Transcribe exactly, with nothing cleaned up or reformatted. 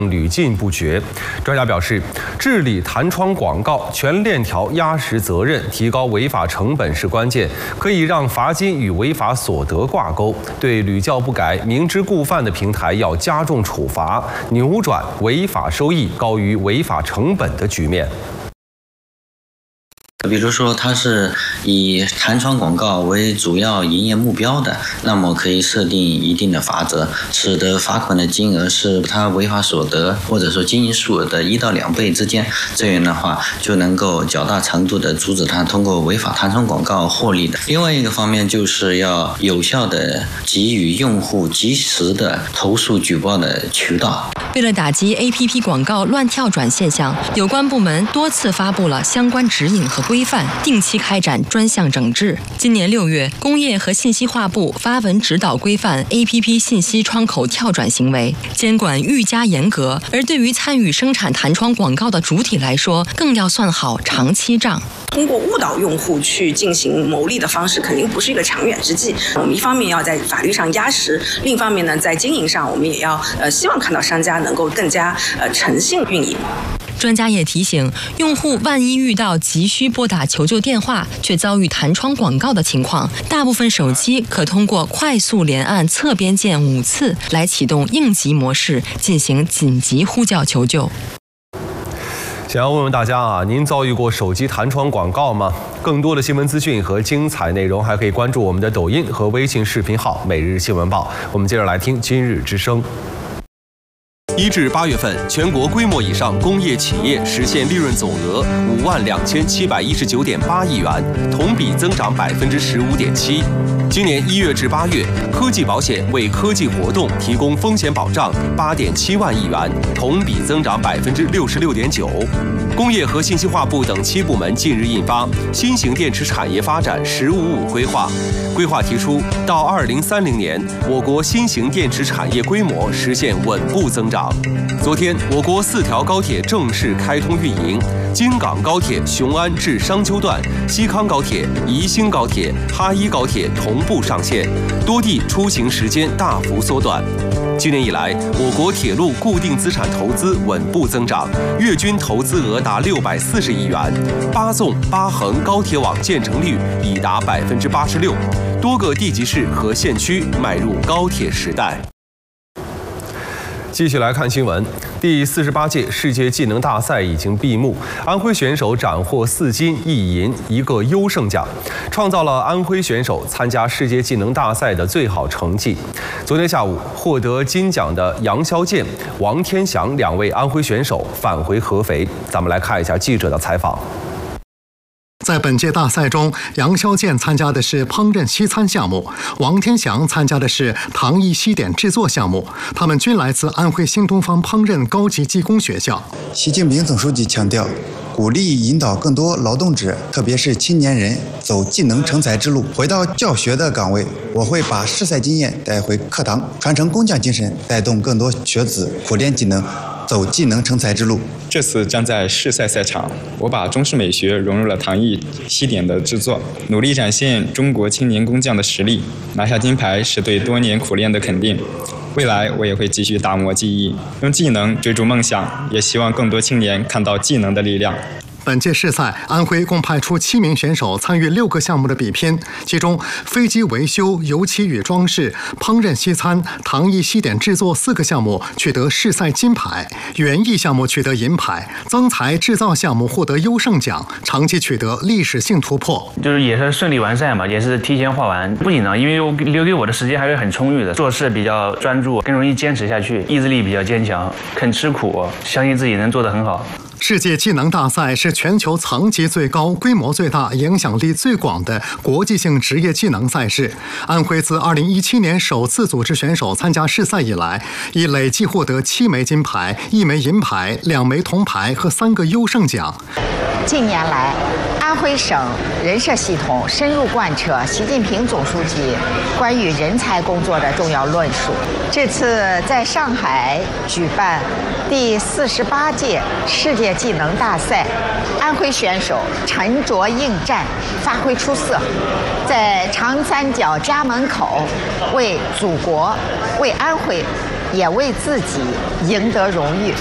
屡禁不绝。专家表示，治理弹窗广告全链条压实责任，提高违法成本是关键，可以让罚金与违法所得挂钩。对屡教不改、明知故犯的平台要加重处罚，扭转违法收益高于违法成本的局面。 比如说，它是以弹窗广告为主要营业目标的，那么可以设定一定的罚则，使得罚款的金额是它违法所得或者说经营数额的一到两倍之间。这样的话，就能够较大程度的阻止它通过违法弹窗广告获利的。另外一个方面，就是要有效的给予用户及时的投诉举报的渠道。 为了打击 A P P 广告乱跳转现象，有关部门多次发布了相关指引和规范，定期开展专项整治。今年六月，工业和信息化部发文指导规范 A P P 信息窗口跳转行为，监管愈加严格。而对于参与生产弹窗广告的主体来说，更要算好长期账。 通过误导用户去进行牟利的方式，肯定不是一个长远之计。我们一方面要在法律上压实，另一方面呢，在经营上，我们也要呃希望看到商家能够更加呃诚信运营。 专家也提醒，用户万一遇到急需拨打求救电话却遭遇弹窗广告的情况，大部分手机可通过快速连按侧边键五次来启动应急模式，进行紧急呼叫求救。 想要问问大家啊，您遭遇过手机弹窗广告吗？更多的新闻资讯和精彩内容，还可以关注我们的抖音和微信视频号“每日新闻报”。我们接着来听今日之声。 一至八月份，全国规模以上工业企业实现利润总额五万两千七百一十九点八亿元，同比增长百分之十五点七。今年一月至八月，科技保险为科技活动提供风险保障八点七万亿元，同比增长百分之六十六点九。工业和信息化部等七部门近日印发《新型电池产业发展“十五五”规划》，规划提出，到二零三零年，我国新型电池产业规模实现稳步增长。 昨天，我国四条高铁正式开通运营，京港高铁雄安至商丘段、西康高铁、宜兴高铁、哈一高铁同步上线，多地出行时间大幅缩短。今年以来，我国铁路固定资产投资稳步增长，月均投资额达六百四十亿元，八纵八横高铁网建成率已达百分之八十六，多个地级市和县区迈入高铁时代。 继续来看新闻，第四十八届世界技能大赛已经闭幕，安徽选手斩获四金一银一个优胜奖，创造了安徽选手参加世界技能大赛的最好成绩。昨天下午，获得金奖的杨肖剑、王天祥两位安徽选手返回合肥。咱们来看一下记者的采访。 在本届大赛中，杨肖剑参加的是烹饪西餐项目，王天祥参加的是糖艺西点制作项目。他们均来自安徽新东方烹饪高级技工学校。 习近平总书记强调，鼓励引导更多劳动者，特别是青年人走技能成才之路。回到教学的岗位，我会把试赛经验带回课堂，传承工匠精神，带动更多学子苦练技能，走技能成才之路。 这次站在试赛赛场，我把中式美学融入了糖艺西点的制作，努力展现中国青年工匠的实力。拿下金牌是对多年苦练的肯定。未来我也会继续打磨技艺，用技能追逐梦想，也希望更多青年看到技能的力量。 本届试赛，安徽共派出七名选手参与六个项目的比拼，其中飞机维修、油漆与装饰、烹饪西餐、糖艺西点制作四个项目取得试赛金牌，园艺项目取得银牌，增材制造项目获得优胜奖，成绩取得历史性突破。 就是也是顺利完赛嘛，也是提前画完，不紧张，因为我留给我的时间还是很充裕的，做事比较专注，更容易坚持下去，意志力比较坚强，肯吃苦，相信自己能做得很好。 世界技能大赛是全球层级最高、规模最大、影响力最广的国际性职业技能赛事。安徽自二零一七年首次组织选手参加试赛以来，已累计获得七枚金牌、一枚银牌、两枚铜牌和三个优胜奖。 近年来，安徽省人社系统深入贯彻习近平总书记关于人才工作的重要论述。这次在上海举办第四十八届世界技能大赛，安徽选手沉着应战，发挥出色，在长三角家门口为祖国、为安徽也为自己赢得荣誉。